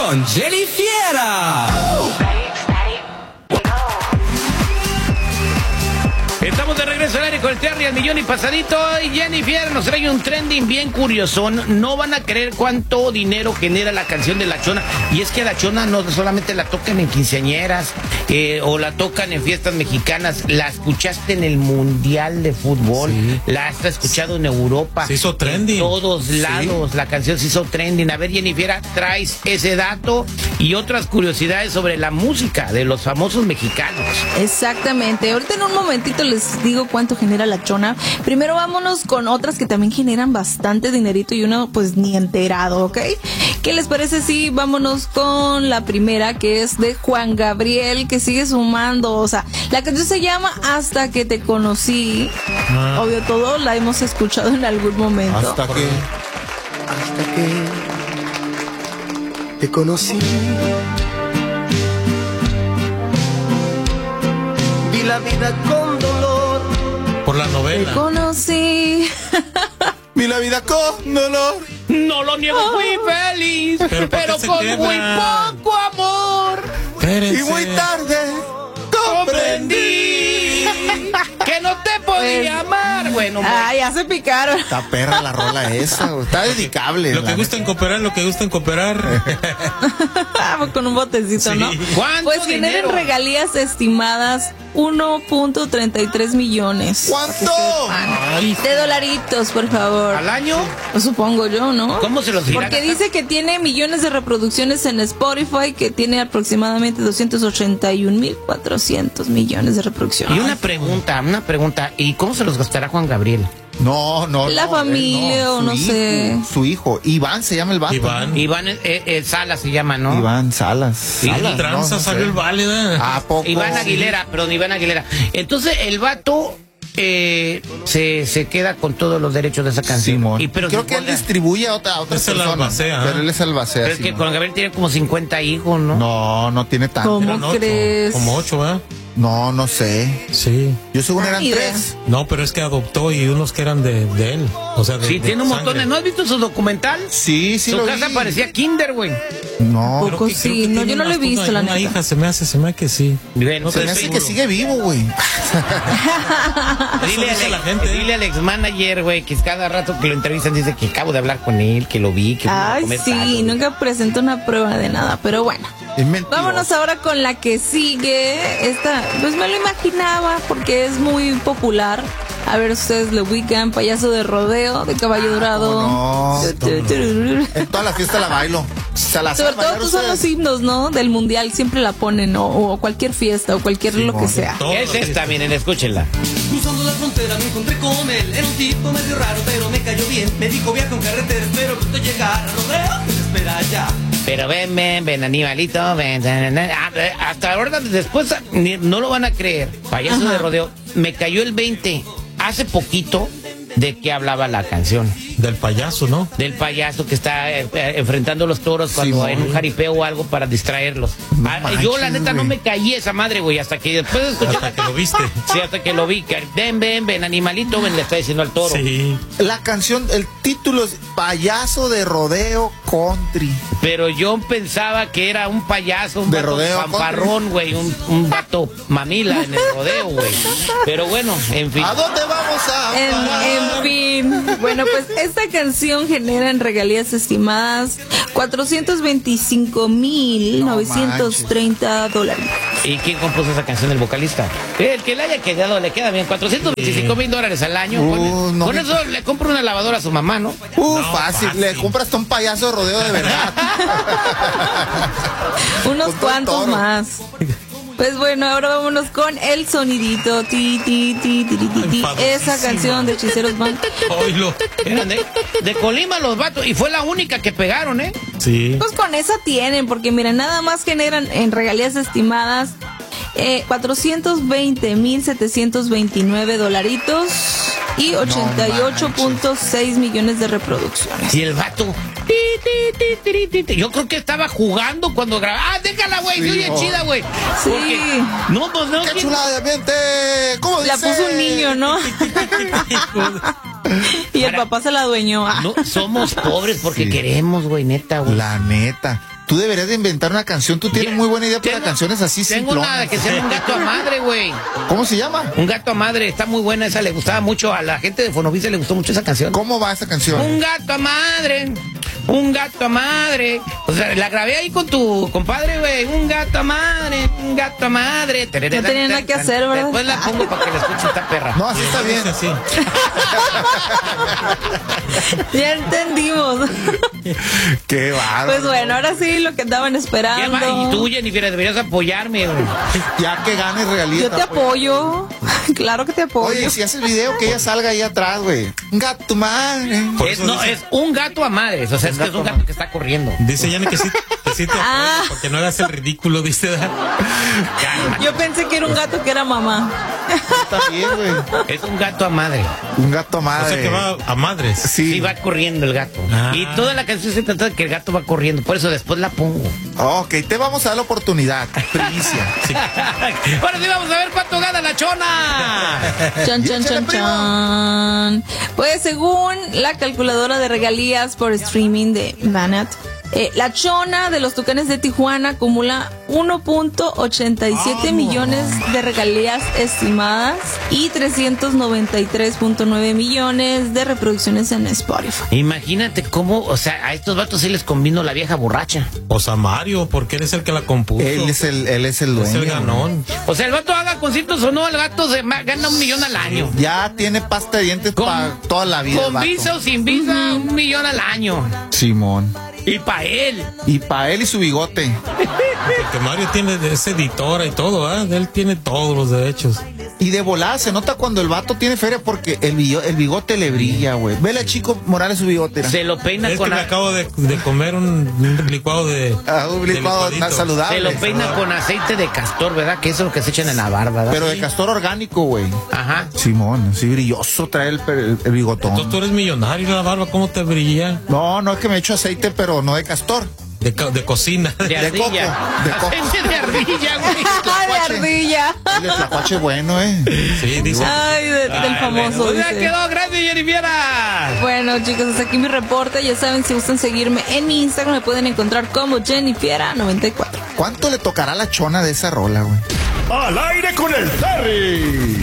con Jenny Fiera. Estamos de regreso al aire con el Terry al millón y pasadito. Y Jenny Fiera nos trae un trending bien curiosón. No van a creer cuánto dinero genera la canción de La Chona. Y es que La Chona no solamente la tocan en quinceañeras o la tocan en fiestas mexicanas. La escuchaste en el Mundial de Fútbol. Sí. La has escuchado en Europa. Se hizo trending. En todos lados. Sí. La canción se hizo trending. A ver, Jenny Fiera, traes ese dato y otras curiosidades sobre la música de los famosos mexicanos. Exactamente. Ahorita en un momentito les digo cuánto genera La Chona. Primero vámonos con otras que también generan bastante dinerito y uno pues ni enterado, ¿ok? ¿Qué les parece si vámonos con la primera, que es de Juan Gabriel, que sigue sumando? O sea, la canción se llama Hasta que te conocí. Obvio, todo la hemos escuchado en algún momento. Hasta que te conocí, vi la vida con dolor. Por la novela. Te conocí. Vi la vida con dolor. No lo niego, fui feliz, pero con muy poco amor. Y muy tarde comprendí que no te podía amar. Bueno, ya se picaron. Está perra la rola esa, está dedicable. Lo que gusta en cooperar, Con un botecito, sí. ¿no? Pues generan regalías estimadas 1.33 millones. ¿Cuánto? De dolaritos, por favor. ¿Al año? Pues supongo yo, ¿no? ¿Cómo se los dirá? Porque dice que tiene millones de reproducciones en Spotify, que tiene aproximadamente 281.400 millones de reproducciones. Y una pregunta. ¿Y cómo se los gastará Juan Gabriel? No. La familia o no sé. Su hijo. Iván se llama el vato. Iván Salas se llama, ¿no? Iván Salas. Tranza salió el válido. ¿A poco? Iván Aguilera. Entonces el vato se queda con todos los derechos de esa canción. Sí, pero creo que él distribuye a otras personas. Pero él es albacea. Pero es que Juan Gabriel tiene como 50 hijos, ¿no? No tiene tanto. ¿Cómo crees? Como 8, ¿verdad? No sé. Sí. Yo según eran 3. No, pero es que adoptó y unos que eran de él. O sea, tiene un montón de... ¿No has visto su documental? Sí. Su casa parecía Kinder, güey. No. Poco sí. No, yo no lo he visto, la neta. Una hija se me hace que sí. Bueno, se me hace que sigue vivo, güey. Dile al ex manager, güey, que cada rato que lo entrevistan dice que acabo de hablar con él, que lo vi, que... Ay, sí, nunca presentó una prueba de nada, pero bueno. Vámonos ahora con la que sigue. Esta, pues me lo imaginaba porque es muy popular. A ver, ustedes lo ubican, Payaso de Rodeo, de Caballo Dorado. No. En toda la fiesta la bailo. Sobre todo estos son los himnos, ¿no? Del mundial, siempre la ponen, ¿no? O cualquier fiesta, o cualquier lo que sea. Es esta, miren, escúchenla. Cruzando la frontera me encontré con él. Era un tipo medio raro, pero me cayó bien. Me dijo viaja en carretera, espero que usted llegara. Rodeo, que te espera allá. Pero ven, animalito, ven. Hasta ahora, después, no lo van a creer. Payaso de Rodeo, me cayó el 20 hace poquito de qué hablaba la canción. Del payaso, ¿no? Del payaso que está enfrentando los toros cuando hay un jaripeo o algo para distraerlos. Yo, la neta, no me caí esa madre, güey, hasta que después escuché. Hasta que lo viste. Sí, hasta que lo vi. Ven, animalito, ven, le está diciendo al toro. Sí. La canción, el título es Payaso de Rodeo Country. Pero yo pensaba que era un payaso, un de rodeo fanfarrón, güey, un vato mamila en el rodeo, güey. Pero bueno, en fin. ¿A dónde vamos en fin. Bueno, pues esta canción genera en regalías estimadas $425,930. ¿Y quién compuso esa canción? El vocalista. El que le haya quedado le queda bien. $425,000 al año. Con eso le compra una lavadora a su mamá, ¿no? Fácil. Le compras hasta un payaso de rodeo de verdad. Unos cuantos más. Pues bueno, ahora vámonos con el sonidito. Esa canción de Hechiceros Band. De Colima los vatos. Y fue la única que pegaron, ¿eh? Sí. Pues con esa tienen, porque mira, nada más generan en regalías estimadas $420,729 y 88.6 millones de reproducciones. Y el vato... Yo creo que estaba jugando cuando grababa. Déjala, güey, se oye chida, güey. Sí. No, pues no. ¡Qué chulada de ambiente! ¿Cómo dice? La puso un niño, ¿no? Y el papá se la adueñó. No, somos pobres porque queremos, güey, neta, güey. La neta. Tú deberías de inventar una canción. Tú tienes muy buena idea para canciones así Tengo simplonas. una que se llama Un gato a madre, güey. ¿Cómo se llama? Un gato a madre, está muy buena esa, le gustaba mucho. A la gente de Fonovisa le gustó mucho esa canción. ¿Cómo va esa canción? Un gato a madre, un gato a madre. O sea, la grabé ahí con tu compadre, güey. Un gato a madre, un gato a madre. No tenía nada que hacer, ¿verdad? Después la pongo para que la escuche esta perra. No, así está bien. Sí. Ya entendimos. Qué bárbaro. Pues bueno, ahora sí lo que andaban ¿Qué esperando. va? Y tú, Jennifer, deberías apoyarme, güey. Ya que ganes regalías. Yo te apoyo. Claro que te apoyo. Oye, si haces video, que ella salga ahí atrás, güey. Un gato madre. Por Es, eso no, dice- es un gato a madres. O sea, es que es un gato que está corriendo. Dice Yanni que sí te apoya, porque no hagas el ridículo, dice. Yo pensé que era un gato que era mamá. Está bien, güey. Es un gato a madre. Un gato O madre. sea que va a madres. Sí. Sí, va corriendo el gato. Ah. Y toda la canción se trata de que el gato va corriendo. Por eso después la pongo. Ok, te vamos a dar la oportunidad. Primicia. Ahora sí vamos a ver cuánto gana la chona. Chan, chan, chan, chan. Pues según la calculadora de regalías por streaming de Banat, la chona de los Tucanes de Tijuana acumula 1.87 millones de regalías estimadas y 393.9 millones de reproducciones en Spotify. Imagínate cómo, o sea, a estos vatos sí les convino la vieja borracha. O sea, Mario, porque él es el que la compuso. Él es el dueño. Es el ganón. O sea, el vato haga conciertos o no, el vato gana 1 millón al año. Ya tiene pasta de dientes para toda la vida. el Con vato. visa o sin visa, 1 millón al año. Simón. Y para él. Y para él y su bigote. Porque Mario tiene es editora y todo, ¿ah? Él tiene todos los derechos. Y de volada se nota cuando el vato tiene feria porque el bigote le brilla, güey. Vele a Chico Morales su bigote. Se lo peina Es que con me acabo de comer un licuado de. Un de licuado licuadito. saludable. se lo peina con aceite de castor, ¿verdad? Que eso es lo que se echan en la barba, ¿verdad? Pero de castor orgánico, güey. Ajá. Simón, sí, brilloso trae el bigotón. Entonces tú eres millonario, la barba, ¿cómo te brilla? No, no es que me echo aceite, pero no de castor. De cocina. De ardilla. coco, de coco. Aceite de ardilla, güey. De ardilla. El tlacuache bueno, Sí, dice. Ay, del famoso. Pues ya dice. quedó, gracias, Jennifer. Bueno, chicos, hasta aquí mi reporte. Ya saben, si gustan seguirme en mi Instagram, me pueden encontrar como Jennifiera94. ¿Cuánto le tocará a la chona de esa rola, güey? Al aire con el Terry.